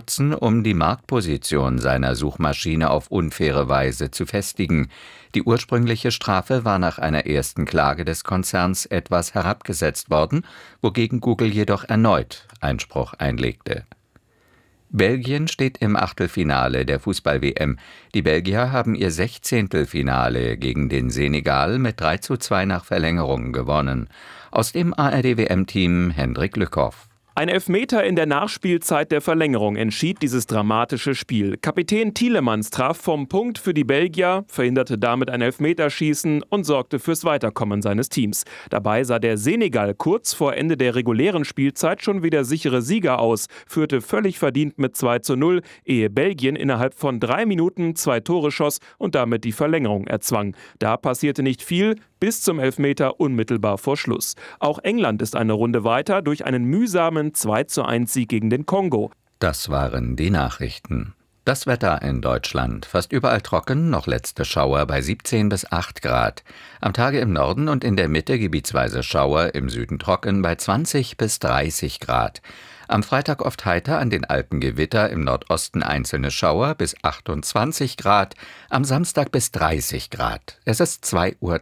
nutzen, um die Marktposition seiner Suchmaschine auf unfaire Weise zu festigen. Die ursprüngliche Strafe war nach einer ersten Klage des Konzerns etwas herabgesetzt worden, wogegen Google jedoch erneut Einspruch einlegte. Belgien steht im Achtelfinale der Fußball-WM. Die Belgier haben ihr 16. Finale gegen den Senegal mit 3:2 nach Verlängerung gewonnen. Aus dem ARD-WM-Team Hendrik Lückhoff. Ein Elfmeter in der Nachspielzeit der Verlängerung entschied dieses dramatische Spiel. Kapitän Tielemans traf vom Punkt für die Belgier, verhinderte damit ein Elfmeterschießen und sorgte fürs Weiterkommen seines Teams. Dabei sah der Senegal kurz vor Ende der regulären Spielzeit schon wieder sichere Sieger aus, führte völlig verdient mit 2:0, ehe Belgien innerhalb von 3 Minuten 2 Tore schoss und damit die Verlängerung erzwang. Da passierte nicht viel, bis zum Elfmeter unmittelbar vor Schluss. Auch England ist eine Runde weiter durch einen mühsamen 2:1 Sieg gegen den Kongo. Das waren die Nachrichten. Das Wetter in Deutschland. Fast überall trocken, noch letzte Schauer bei 17 bis 8 Grad. Am Tage im Norden und in der Mitte gebietsweise Schauer, im Süden trocken bei 20 bis 30 Grad. Am Freitag oft heiter, an den Alpen Gewitter, im Nordosten einzelne Schauer bis 28 Grad, am Samstag bis 30 Grad. Es ist 2:03 Uhr.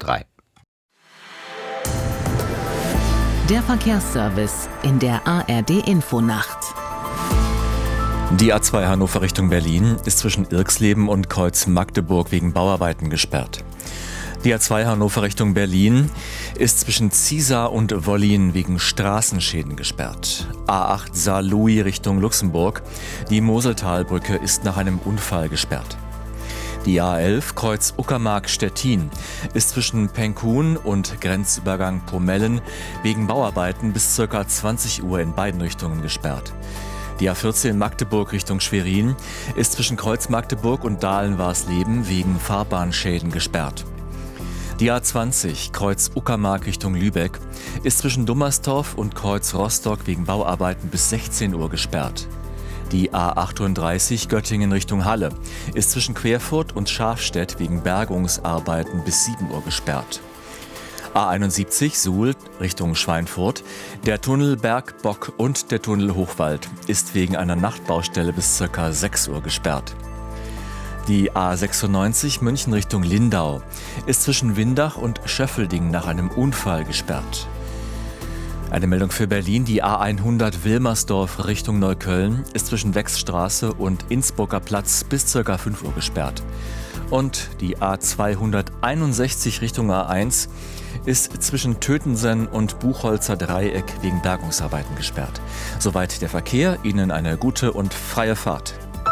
Der Verkehrsservice in der ARD-Infonacht. Die A2 Hannover Richtung Berlin ist zwischen Irxleben und Kreuz Magdeburg wegen Bauarbeiten gesperrt. Die A2 Hannover Richtung Berlin ist zwischen Ziesar und Wollin wegen Straßenschäden gesperrt. A8 Saarlouis Richtung Luxemburg. Die Moseltalbrücke ist nach einem Unfall gesperrt. Die A11 Kreuz Uckermark-Stettin ist zwischen Penkun und Grenzübergang Pomellen wegen Bauarbeiten bis ca. 20 Uhr in beiden Richtungen gesperrt. Die A14 Magdeburg Richtung Schwerin ist zwischen Kreuz Magdeburg und Dahlen-Warsleben wegen Fahrbahnschäden gesperrt. Die A20 Kreuz Uckermark Richtung Lübeck ist zwischen Dummersdorf und Kreuz Rostock wegen Bauarbeiten bis 16 Uhr gesperrt. Die A38 Göttingen Richtung Halle ist zwischen Querfurt und Schafstedt wegen Bergungsarbeiten bis 7 Uhr gesperrt. A71 Suhl Richtung Schweinfurt. Der Tunnel Bergbock und der Tunnel Hochwald ist wegen einer Nachtbaustelle bis ca. 6 Uhr gesperrt. Die A96 München Richtung Lindau ist zwischen Windach und Schöffelding nach einem Unfall gesperrt. Eine Meldung für Berlin, die A100 Wilmersdorf Richtung Neukölln ist zwischen Wechsstraße und Innsbrucker Platz bis ca. 5 Uhr gesperrt. Und die A261 Richtung A1 ist zwischen Tötensen und Buchholzer Dreieck wegen Bergungsarbeiten gesperrt. Soweit der Verkehr, Ihnen eine gute und freie Fahrt.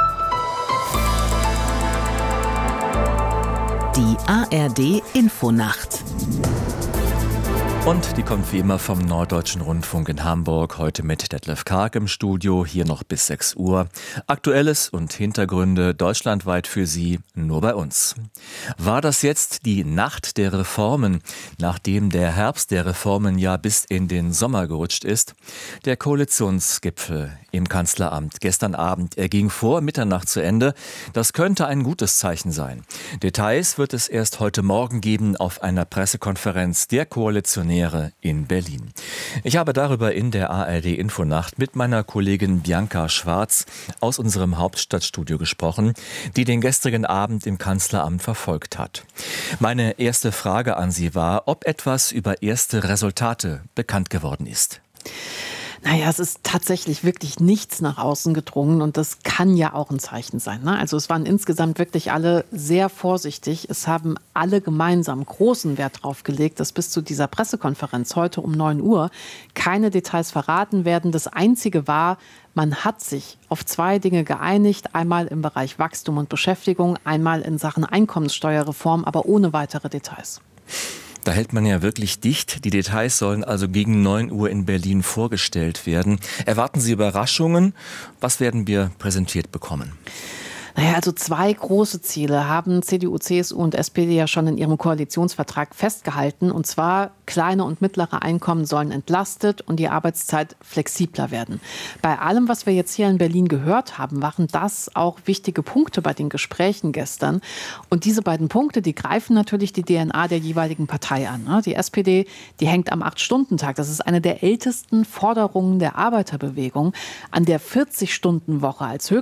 Die ARD Infonacht. Und die kommt wie immer vom Norddeutschen Rundfunk in Hamburg, heute mit Detlef Karg im Studio, hier noch bis 6 Uhr. Aktuelles und Hintergründe deutschlandweit für Sie, nur bei uns. War das jetzt die Nacht der Reformen, nachdem der Herbst der Reformen ja bis in den Sommer gerutscht ist? Der Koalitionsgipfel im Kanzleramt gestern Abend, er ging vor Mitternacht zu Ende. Das könnte ein gutes Zeichen sein. Details wird es erst heute Morgen geben auf einer Pressekonferenz der Koalitionäre in Berlin. Ich habe darüber in der ARD-Infonacht mit meiner Kollegin Bianca Schwarz aus unserem Hauptstadtstudio gesprochen, die den gestrigen Abend im Kanzleramt verfolgt hat. Meine erste Frage an sie war, ob etwas über erste Resultate bekannt geworden ist. Naja, es ist tatsächlich wirklich nichts nach außen gedrungen und das kann ja auch ein Zeichen sein, ne? Also es waren insgesamt wirklich alle sehr vorsichtig. Es haben alle gemeinsam großen Wert darauf gelegt, dass bis zu dieser Pressekonferenz heute um 9 Uhr keine Details verraten werden. Das Einzige war, man hat sich auf 2 Dinge geeinigt, einmal im Bereich Wachstum und Beschäftigung, einmal in Sachen Einkommenssteuerreform, aber ohne weitere Details. Da hält man ja wirklich dicht. Die Details sollen also gegen 9 Uhr in Berlin vorgestellt werden. Erwarten Sie Überraschungen? Was werden wir präsentiert bekommen? Naja, also 2 große Ziele haben CDU, CSU und SPD ja schon in ihrem Koalitionsvertrag festgehalten. Und zwar, kleine und mittlere Einkommen sollen entlastet und die Arbeitszeit flexibler werden. Bei allem, was wir jetzt hier in Berlin gehört haben, waren das auch wichtige Punkte bei den Gesprächen gestern. Und diese beiden Punkte, die greifen natürlich die DNA der jeweiligen Partei an. Die SPD, die hängt am 8-Stunden-Tag. Das ist eine der ältesten Forderungen der Arbeiterbewegung. An der 40-Stunden-Woche als